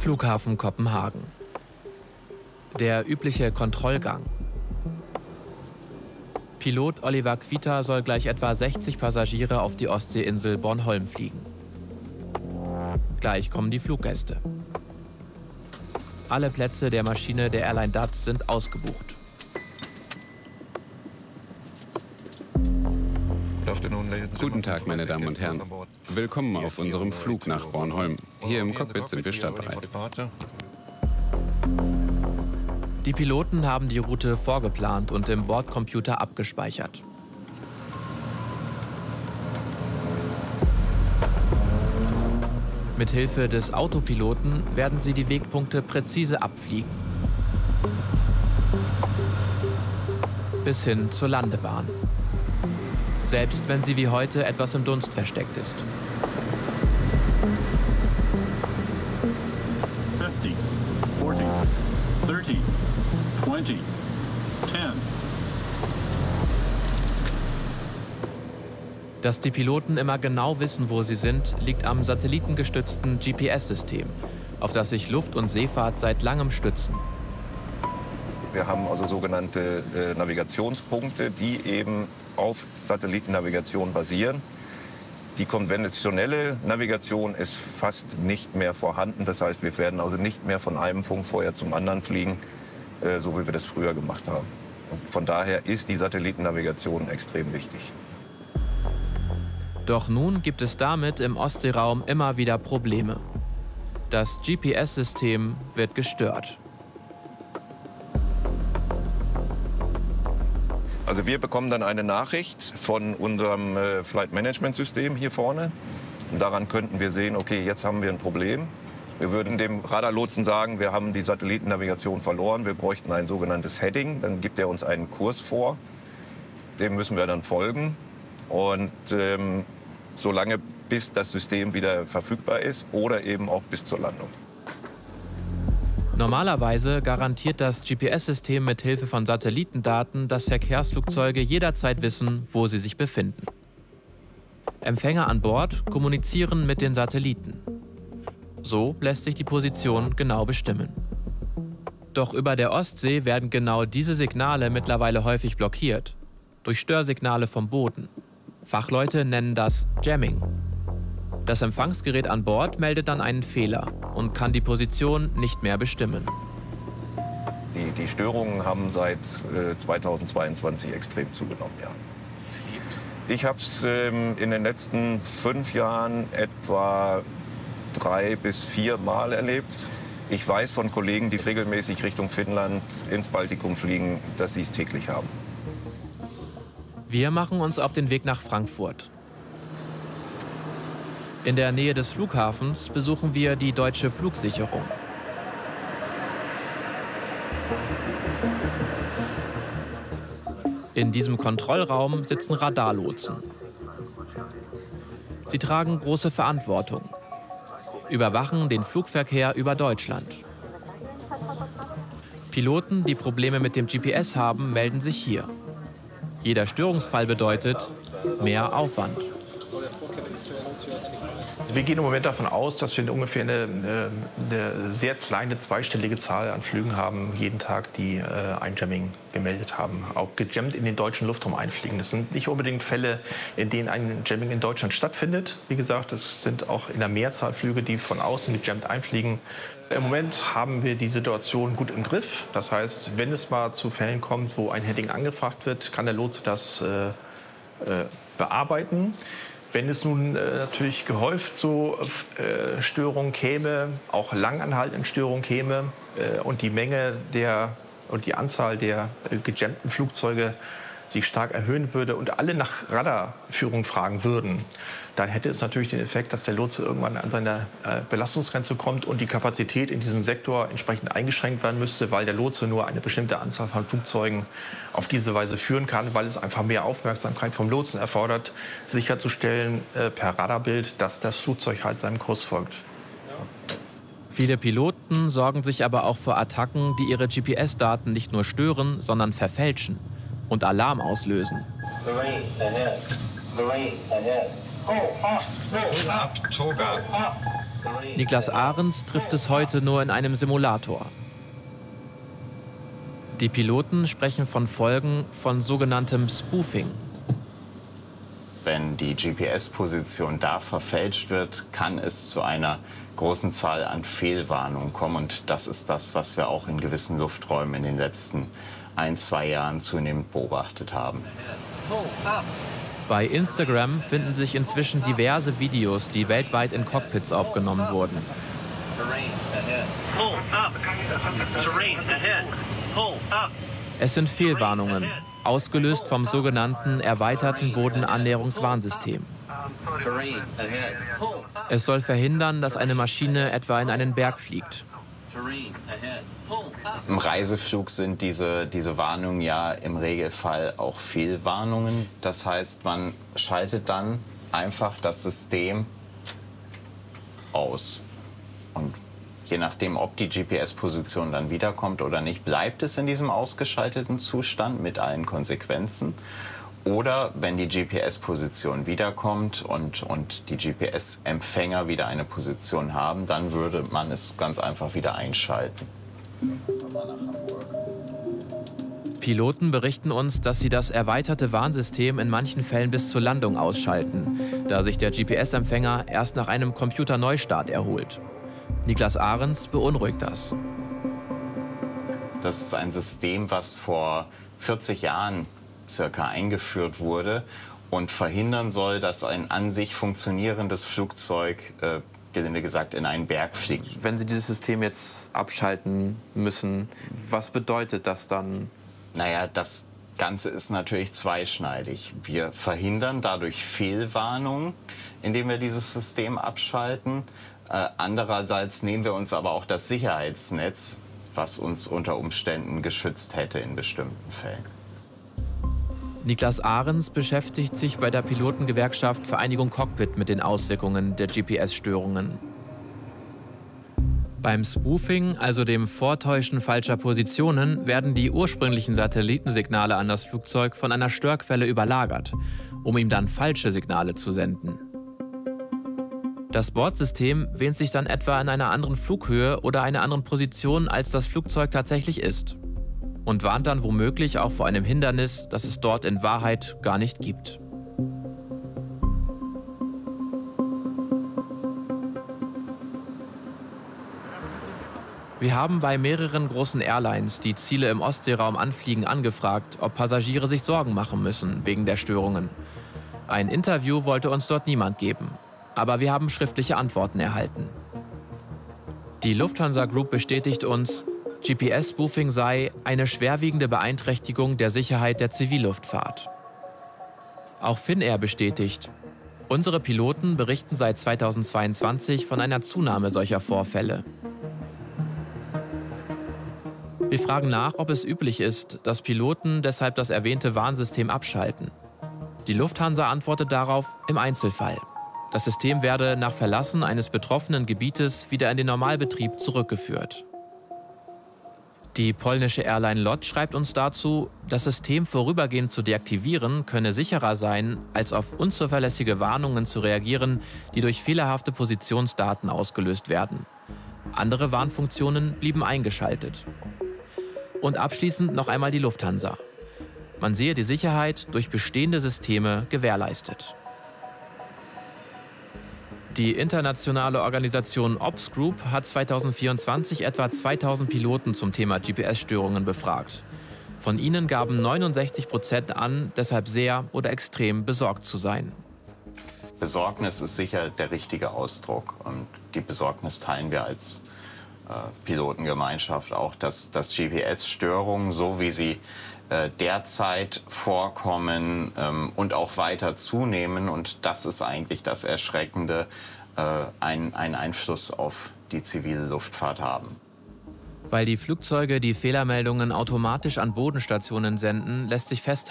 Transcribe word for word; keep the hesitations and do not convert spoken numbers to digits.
Flughafen Kopenhagen. Der übliche Kontrollgang. Pilot Oliver Kvita soll gleich etwa sechzig Passagiere auf die Ostseeinsel Bornholm fliegen. Gleich kommen die Fluggäste. Alle Plätze der Maschine der Airline D A T sind ausgebucht. Guten Tag, meine Damen und Herren. Willkommen auf unserem Flug nach Bornholm. Hier im Cockpit sind wir startbereit. Die Piloten haben die Route vorgeplant und im Bordcomputer abgespeichert. Mithilfe des Autopiloten werden sie die Wegpunkte präzise abfliegen. Bis hin zur Landebahn. Selbst wenn sie wie heute etwas im Dunst versteckt ist. fifty, forty, thirty, twenty, ten. Dass die Piloten immer genau wissen, wo sie sind, liegt am satellitengestützten G P S-System, auf das sich Luft- und Seefahrt seit langem stützen. Wir haben also sogenannte äh, Navigationspunkte, die eben auf Satellitennavigation basieren. Die konventionelle Navigation ist fast nicht mehr vorhanden. Das heißt, wir werden also nicht mehr von einem Funkfeuer zum anderen fliegen, äh, so wie wir das früher gemacht haben. Und von daher ist die Satellitennavigation extrem wichtig. Doch nun gibt es damit im Ostseeraum immer wieder Probleme. Das G P S-System wird gestört. Also wir bekommen dann eine Nachricht von unserem äh, Flight-Management-System hier vorne. Und daran könnten wir sehen, okay, jetzt haben wir ein Problem. Wir würden dem Radarlotsen sagen, wir haben die Satellitennavigation verloren, wir bräuchten ein sogenanntes Heading. Dann gibt er uns einen Kurs vor, dem müssen wir dann folgen. Und ähm, solange bis das System wieder verfügbar ist oder eben auch bis zur Landung. Normalerweise garantiert das G P S-System mit Hilfe von Satellitendaten, dass Verkehrsflugzeuge jederzeit wissen, wo sie sich befinden. Empfänger an Bord kommunizieren mit den Satelliten. So lässt sich die Position genau bestimmen. Doch über der Ostsee werden genau diese Signale mittlerweile häufig blockiert. Durch Störsignale vom Boden. Fachleute nennen das Jamming. Das Empfangsgerät an Bord meldet dann einen Fehler und kann die Position nicht mehr bestimmen. Die, die Störungen haben seit äh, zweitausendzweiundzwanzig extrem zugenommen, ja. Ich habe es ähm, in den letzten fünf Jahren etwa drei bis vier Mal erlebt. Ich weiß von Kollegen, die regelmäßig Richtung Finnland ins Baltikum fliegen, dass sie es täglich haben. Wir machen uns auf den Weg nach Frankfurt. In der Nähe des Flughafens besuchen wir die Deutsche Flugsicherung. In diesem Kontrollraum sitzen Radarlotsen. Sie tragen große Verantwortung, überwachen den Flugverkehr über Deutschland. Piloten, die Probleme mit dem G P S haben, melden sich hier. Jeder Störungsfall bedeutet mehr Aufwand. Wir gehen im Moment davon aus, dass wir ungefähr eine, eine sehr kleine zweistellige Zahl an Flügen haben, jeden Tag, die äh, ein Jamming gemeldet haben, auch gejammt in den deutschen Luftraum einfliegen. Das sind nicht unbedingt Fälle, in denen ein Jamming in Deutschland stattfindet. Wie gesagt, das sind auch in der Mehrzahl Flüge, die von außen gejammt einfliegen. Im Moment haben wir die Situation gut im Griff. Das heißt, wenn es mal zu Fällen kommt, wo ein Heading angefragt wird, kann der Lotse das äh, äh, bearbeiten. Wenn es nun äh, natürlich gehäuft zu äh, Störungen käme, auch langanhaltenden Störungen käme äh, und die Menge der und die Anzahl der äh, gejammten Flugzeuge sich stark erhöhen würde und alle nach Radarführung fragen würden, dann hätte es natürlich den Effekt, dass der Lotse irgendwann an seine äh, Belastungsgrenze kommt und die Kapazität in diesem Sektor entsprechend eingeschränkt werden müsste, weil der Lotse nur eine bestimmte Anzahl von Flugzeugen auf diese Weise führen kann, weil es einfach mehr Aufmerksamkeit vom Lotsen erfordert, sicherzustellen äh, per Radarbild, dass das Flugzeug halt seinem Kurs folgt. Viele Piloten sorgen sich aber auch vor Attacken, die ihre G P S-Daten nicht nur stören, sondern verfälschen und Alarm auslösen. Niklas Ahrens trifft es heute nur in einem Simulator. Die Piloten sprechen von Folgen von sogenanntem Spoofing. Wenn die G P S-Position da verfälscht wird, kann es zu einer großen Zahl an Fehlwarnungen kommen. Und das ist das, was wir auch in gewissen Lufträumen in den letzten ein, zwei Jahren zunehmend beobachtet haben. Bei Instagram finden sich inzwischen diverse Videos, die weltweit in Cockpits aufgenommen wurden. Es sind Fehlwarnungen, ausgelöst vom sogenannten erweiterten Bodenannäherungswarnsystem. Es soll verhindern, dass eine Maschine etwa in einen Berg fliegt. Im Reiseflug sind diese, diese Warnungen ja im Regelfall auch Fehlwarnungen. Das heißt, man schaltet dann einfach das System aus. Und je nachdem, ob die G P S-Position dann wiederkommt oder nicht, bleibt es in diesem ausgeschalteten Zustand mit allen Konsequenzen. Oder wenn die G P S-Position wiederkommt und, und die G P S-Empfänger wieder eine Position haben, dann würde man es ganz einfach wieder einschalten. Piloten berichten uns, dass sie das erweiterte Warnsystem in manchen Fällen bis zur Landung ausschalten, da sich der G P S-Empfänger erst nach einem Computerneustart erholt. Niklas Ahrens beunruhigt das. Das ist ein System, was vor vierzig Jahren circa eingeführt wurde und verhindern soll, dass ein an sich funktionierendes Flugzeug, äh, gelinde gesagt, in einen Berg fliegt. Wenn Sie dieses System jetzt abschalten müssen, was bedeutet das dann? Naja, das Ganze ist natürlich zweischneidig. Wir verhindern dadurch Fehlwarnungen, indem wir dieses System abschalten. Äh, andererseits nehmen wir uns aber auch das Sicherheitsnetz, was uns unter Umständen geschützt hätte in bestimmten Fällen. Niklas Ahrens beschäftigt sich bei der Pilotengewerkschaft Vereinigung Cockpit mit den Auswirkungen der G P S-Störungen. Beim Spoofing, also dem Vortäuschen falscher Positionen, werden die ursprünglichen Satellitensignale an das Flugzeug von einer Störquelle überlagert, um ihm dann falsche Signale zu senden. Das Bordsystem wähnt sich dann etwa in einer anderen Flughöhe oder einer anderen Position, als das Flugzeug tatsächlich ist. Und warnt dann womöglich auch vor einem Hindernis, das es dort in Wahrheit gar nicht gibt. Wir haben bei mehreren großen Airlines, die Ziele im Ostseeraum anfliegen, angefragt, ob Passagiere sich Sorgen machen müssen wegen der Störungen. Ein Interview wollte uns dort niemand geben, aber wir haben schriftliche Antworten erhalten. Die Lufthansa Group bestätigt uns, G P S-Spoofing sei eine schwerwiegende Beeinträchtigung der Sicherheit der Zivilluftfahrt. Auch Finnair bestätigt, unsere Piloten berichten seit zweitausendzweiundzwanzig von einer Zunahme solcher Vorfälle. Wir fragen nach, ob es üblich ist, dass Piloten deshalb das erwähnte Warnsystem abschalten. Die Lufthansa antwortet darauf im Einzelfall. Das System werde nach Verlassen eines betroffenen Gebietes wieder in den Normalbetrieb zurückgeführt. Die polnische Airline LOT schreibt uns dazu, das System vorübergehend zu deaktivieren könne sicherer sein, als auf unzuverlässige Warnungen zu reagieren, die durch fehlerhafte Positionsdaten ausgelöst werden. Andere Warnfunktionen blieben eingeschaltet. Und abschließend noch einmal die Lufthansa. Man sehe die Sicherheit durch bestehende Systeme gewährleistet. Die internationale Organisation Ops Group hat zweitausendvierundzwanzig etwa zweitausend Piloten zum Thema G P S-Störungen befragt. Von ihnen gaben neunundsechzig Prozent an, deshalb sehr oder extrem besorgt zu sein. Besorgnis ist sicher der richtige Ausdruck. Und die Besorgnis teilen wir als äh, Pilotengemeinschaft auch, dass, dass G P S-Störungen, so wie sie äh, derzeit vorkommen ähm, und auch weiter zunehmen, und das ist eigentlich das Erschreckende, äh, einen, einen Einfluss auf die zivile Luftfahrt haben. Weil die Flugzeuge die Fehlermeldungen automatisch an Bodenstationen senden, lässt sich festhalten,